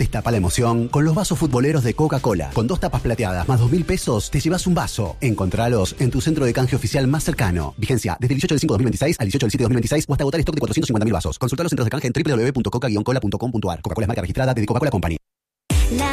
Destapa la emoción con los vasos futboleros de Coca-Cola. Con 2 tapas plateadas más 2.000 pesos, te llevas un vaso. Encontralos en tu centro de canje oficial más cercano. Vigencia desde el 18 del 5 de 2026 al 18 del 7 de 2026 o hasta agotar stock de 450.000 vasos. Consulta los centros de canje en www.coca-cola.com.ar. Coca-Cola es marca registrada de The Coca-Cola Company.